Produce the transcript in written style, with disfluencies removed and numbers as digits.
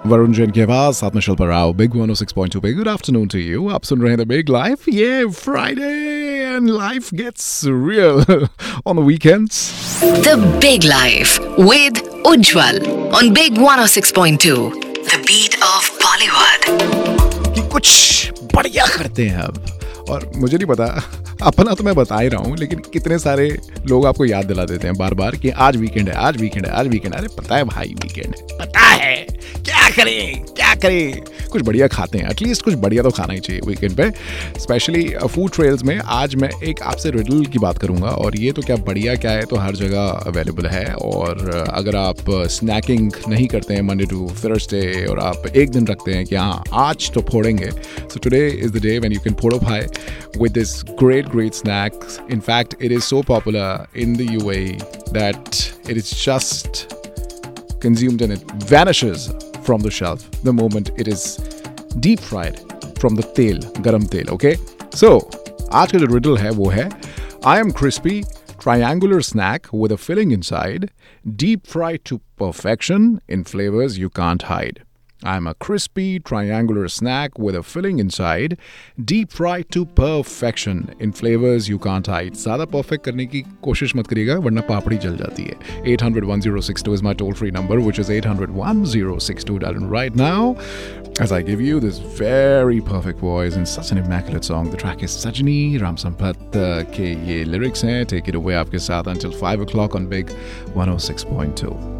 वरुण जैन की आवाज साथ में शिल्पा राव बिग 106.2 पे गुड आफ्टरनून टू यू। आप सुन रहे हैं द बिग लाइफ। ये Friday and life gets real on the weekends. The Big Life with Ujjwal on Big 106.2, the beat of Bollywood. कि कुछ बढ़िया करते हैं अब, और मुझे नहीं पता अपना तो मैं बता ही रहा हूँ, लेकिन कितने सारे लोग आपको याद दिला देते हैं बार बार कि आज वीकेंड है, आज वीकेंड है, आज वीकेंड है। अरे पता है भाई वीकेंड है, पता है क्या करें, कुछ बढ़िया खाते हैं। एटलीस्ट कुछ बढ़िया तो खाना ही चाहिए वीकेंड पे, स्पेशली फूड ट्रेल्स में। आज मैं एक आपसे रिडल की बात करूंगा, और ये तो क्या बढ़िया क्या है तो हर जगह अवेलेबल है। और अगर आप स्नैकिंग नहीं करते हैं मंडे टू थर्सडे और आप एक दिन रखते हैं कि हाँ आज तो फोड़ेंगे, so today is the day when you can फोड़ up high with this great snack. In fact, it is so popular in the UAE that it is just consumed and it vanishes from the shelf the moment it is deep fried from the tel, garam tel, okay? So, आज का जो riddle है वो है I am crispy, triangular snack with a filling inside, deep fried to perfection in flavors you can't hide. I'm a crispy, triangular snack with a filling inside, deep fried to perfection in flavors you can't hide. ज़्यादा perfect करने की कोशिश मत करिएगा वरना पापड़ी जल जाती है। 800-1062 is my toll-free number, which is 800-1062. And right now, as I give you this very perfect voice and such an immaculate song, the track is Sajni, Ram Sampath के ये lyrics हैं। Take it away आपके साथ until 5 o'clock on Big 106.2.